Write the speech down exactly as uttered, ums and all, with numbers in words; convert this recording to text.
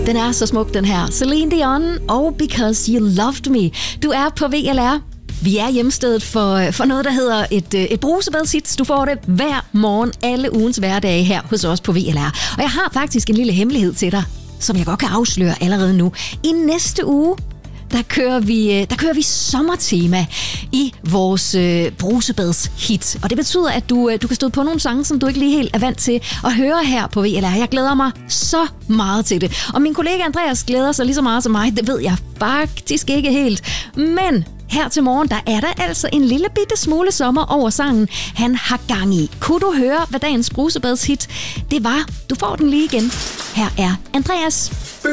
Den er så smuk, den her. Celine Dion og Because You Loved Me. Du er på V L R. Vi er hjemstedet for, for noget, der hedder et, et brusebadshit. Du får det hver morgen, alle ugens hverdage her hos os på V L R. Og jeg har faktisk en lille hemmelighed til dig, som jeg godt kan afsløre allerede nu. I næste uge, der kører vi, der kører vi sommertema i vores øh, brusebadshit. Og det betyder, at du, du kan stå på nogle sange, som du ikke lige helt er vant til at høre her på V L R. Jeg glæder mig så meget til det. Og min kollega Andreas glæder sig lige så meget som mig. Det ved jeg faktisk ikke helt. Men her til morgen, der er der altså en lille bitte smule sommer over sangen, han har gang i. Kunne du høre, hvad dagens brusebadshit det var? Du får den lige igen. Her er Andreas.